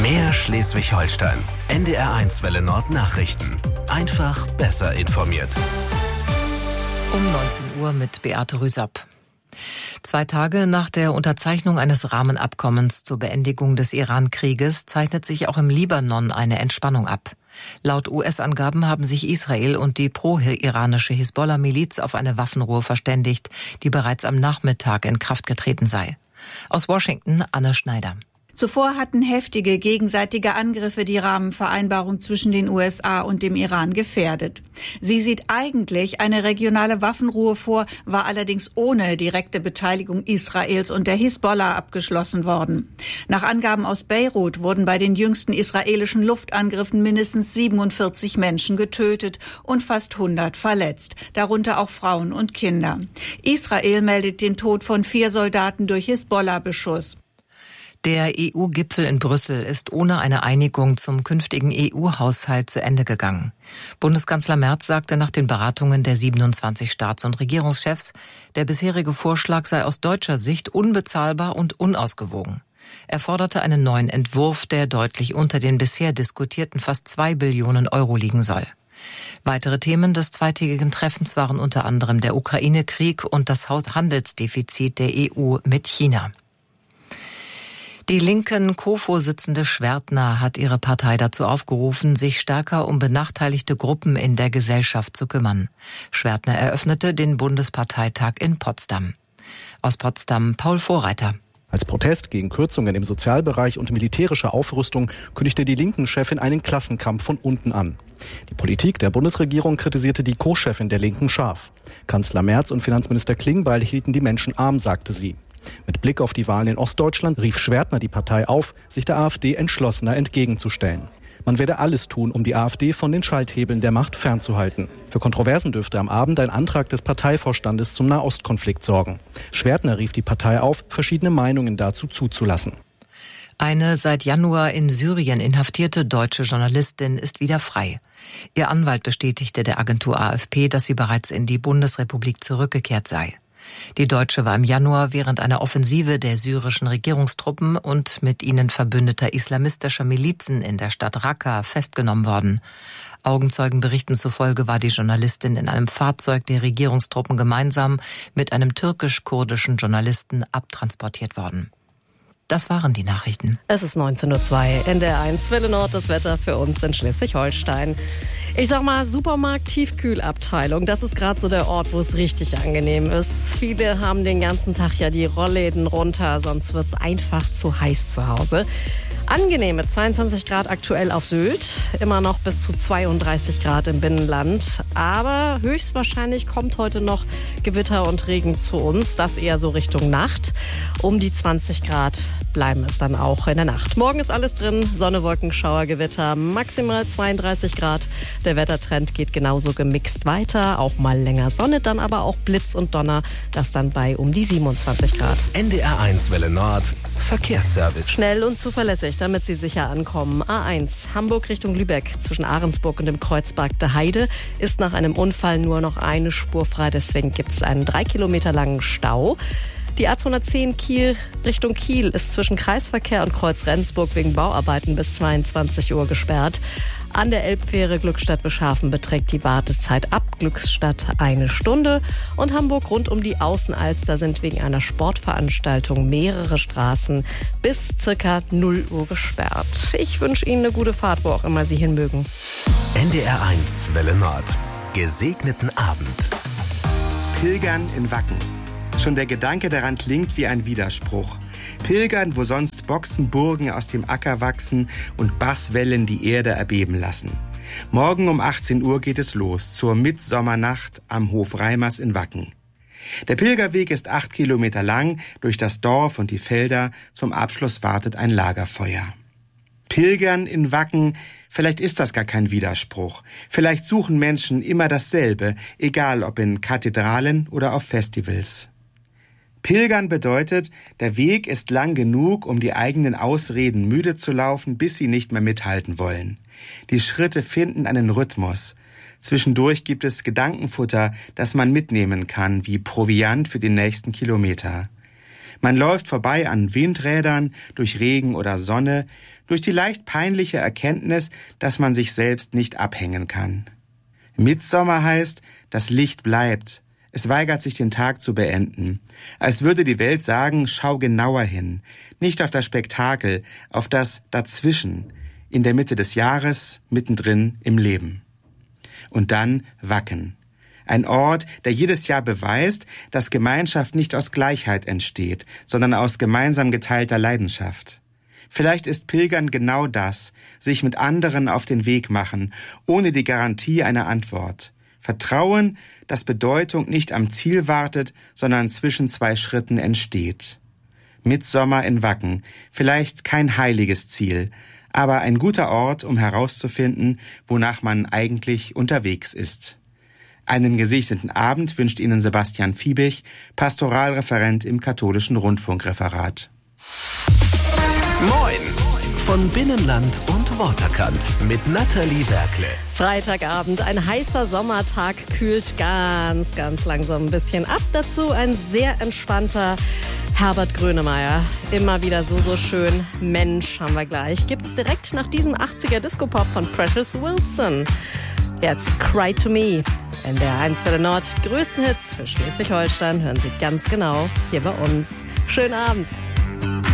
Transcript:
Mehr Schleswig-Holstein. NDR1 Welle Nord Nachrichten. Einfach besser informiert. Um 19 Uhr mit Beate Rüsapp. 2 Tage nach der Unterzeichnung eines Rahmenabkommens zur Beendigung des Iran-Krieges zeichnet sich auch im Libanon eine Entspannung ab. Laut US-Angaben haben sich Israel und die pro-iranische Hisbollah-Miliz auf eine Waffenruhe verständigt, die bereits am Nachmittag in Kraft getreten sei. Aus Washington Anne Schneider. Zuvor hatten heftige gegenseitige Angriffe die Rahmenvereinbarung zwischen den USA und dem Iran gefährdet. Sie sieht eigentlich eine regionale Waffenruhe vor, war allerdings ohne direkte Beteiligung Israels und der Hisbollah abgeschlossen worden. Nach Angaben aus Beirut wurden bei den jüngsten israelischen Luftangriffen mindestens 47 Menschen getötet und fast 100 verletzt, darunter auch Frauen und Kinder. Israel meldet den Tod von 4 Soldaten durch Hisbollah-Beschuss. Der EU-Gipfel in Brüssel ist ohne eine Einigung zum künftigen EU-Haushalt zu Ende gegangen. Bundeskanzler Merz sagte nach den Beratungen der 27 Staats- und Regierungschefs, der bisherige Vorschlag sei aus deutscher Sicht unbezahlbar und unausgewogen. Er forderte einen neuen Entwurf, der deutlich unter den bisher diskutierten fast 2 Billionen Euro liegen soll. Weitere Themen des zweitägigen Treffens waren unter anderem der Ukraine-Krieg und das Handelsdefizit der EU mit China. Die linken Co-Vorsitzende Schwertner hat ihre Partei dazu aufgerufen, sich stärker um benachteiligte Gruppen in der Gesellschaft zu kümmern. Schwertner eröffnete den Bundesparteitag in Potsdam. Aus Potsdam Paul Vorreiter. Als Protest gegen Kürzungen im Sozialbereich und militärische Aufrüstung kündigte die Linken-Chefin einen Klassenkampf von unten an. Die Politik der Bundesregierung kritisierte die Co-Chefin der Linken scharf. Kanzler Merz und Finanzminister Klingbeil hielten die Menschen arm, sagte sie. Mit Blick auf die Wahlen in Ostdeutschland rief Schwertner die Partei auf, sich der AfD entschlossener entgegenzustellen. Man werde alles tun, um die AfD von den Schalthebeln der Macht fernzuhalten. Für Kontroversen dürfte am Abend ein Antrag des Parteivorstandes zum Nahostkonflikt sorgen. Schwertner rief die Partei auf, verschiedene Meinungen dazu zuzulassen. Eine seit Januar in Syrien inhaftierte deutsche Journalistin ist wieder frei. Ihr Anwalt bestätigte der Agentur AFP, dass sie bereits in die Bundesrepublik zurückgekehrt sei. Die Deutsche war im Januar während einer Offensive der syrischen Regierungstruppen und mit ihnen verbündeter islamistischer Milizen in der Stadt Raqqa festgenommen worden. Augenzeugenberichten zufolge war die Journalistin in einem Fahrzeug der Regierungstruppen gemeinsam mit einem türkisch-kurdischen Journalisten abtransportiert worden. Das waren die Nachrichten. Es ist 19:02 Uhr. NDR1 Welle Nord, das Wetter für uns in Schleswig-Holstein. Ich sag mal, Supermarkt, Tiefkühlabteilung, das ist gerade so der Ort, wo es richtig angenehm ist. Viele haben den ganzen Tag ja die Rollläden runter, sonst wird's einfach zu heiß zu Hause. Angenehme 22 Grad aktuell auf Sylt, immer noch bis zu 32 Grad im Binnenland. Aber höchstwahrscheinlich kommt heute noch Gewitter und Regen zu uns, das eher so Richtung Nacht. Um die 20 Grad bleiben es dann auch in der Nacht. Morgen ist alles drin, Sonne, Wolken, Schauer, Gewitter, maximal 32 Grad. Der Wettertrend geht genauso gemixt weiter, auch mal länger Sonne, dann aber auch Blitz und Donner, das dann bei um die 27 Grad. NDR1 Welle Nord, Verkehrsservice. Schnell und zuverlässig, damit Sie sicher ankommen. A1, Hamburg Richtung Lübeck, zwischen Ahrensburg und dem Kreuzberg der Heide, ist nach einem Unfall nur noch eine Spur frei, deswegen gibt es einen 3 Kilometer langen Stau. Die A210 Kiel Richtung Kiel ist zwischen Kreisverkehr und Kreuz Rendsburg wegen Bauarbeiten bis 22 Uhr gesperrt. An der Elbfähre Glückstadt-Beschafen beträgt die Wartezeit ab Glückstadt 1 Stunde. Und Hamburg rund um die Außenalster sind wegen einer Sportveranstaltung mehrere Straßen bis circa 0 Uhr gesperrt. Ich wünsche Ihnen eine gute Fahrt, wo auch immer Sie hin mögen. NDR1 Welle Nord. Gesegneten Abend. Pilgern in Wacken. Schon der Gedanke daran klingt wie ein Widerspruch. Pilgern, wo sonst Boxenburgen aus dem Acker wachsen und Basswellen die Erde erbeben lassen. Morgen um 18 Uhr geht es los zur Mitsommernacht am Hof Reimers in Wacken. Der Pilgerweg ist 8 Kilometer lang durch das Dorf und die Felder. Zum Abschluss wartet ein Lagerfeuer. Pilgern in Wacken, vielleicht ist das gar kein Widerspruch. Vielleicht suchen Menschen immer dasselbe, egal ob in Kathedralen oder auf Festivals. Pilgern bedeutet, der Weg ist lang genug, um die eigenen Ausreden müde zu laufen, bis sie nicht mehr mithalten wollen. Die Schritte finden einen Rhythmus. Zwischendurch gibt es Gedankenfutter, das man mitnehmen kann, wie Proviant für die nächsten Kilometer. Man läuft vorbei an Windrädern, durch Regen oder Sonne, durch die leicht peinliche Erkenntnis, dass man sich selbst nicht abhängen kann. Mittsommer heißt, das Licht bleibt. Es weigert sich, den Tag zu beenden. Als würde die Welt sagen, schau genauer hin. Nicht auf das Spektakel, auf das Dazwischen, in der Mitte des Jahres, mittendrin im Leben. Und dann Wacken. Ein Ort, der jedes Jahr beweist, dass Gemeinschaft nicht aus Gleichheit entsteht, sondern aus gemeinsam geteilter Leidenschaft. Vielleicht ist Pilgern genau das, sich mit anderen auf den Weg machen, ohne die Garantie einer Antwort. Vertrauen, dass Bedeutung nicht am Ziel wartet, sondern zwischen zwei Schritten entsteht. Mittsommer in Wacken, vielleicht kein heiliges Ziel, aber ein guter Ort, um herauszufinden, wonach man eigentlich unterwegs ist. Einen gesegneten Abend wünscht Ihnen Sebastian Fiebig, Pastoralreferent im Katholischen Rundfunkreferat. Moin von Binnenland und Waterkant mit Nathalie Berkle. Freitagabend, ein heißer Sommertag, kühlt ganz langsam ein bisschen ab. Dazu ein sehr entspannter Herbert Grönemeyer. Immer wieder so schön. Mensch, haben wir gleich. Gibt's direkt nach diesem 80er Disco-Pop von Precious Wilson. Jetzt Cry to Me. NDR 1 Welle Nord, die größten Hits für Schleswig-Holstein hören Sie ganz genau hier bei uns. Schönen Abend.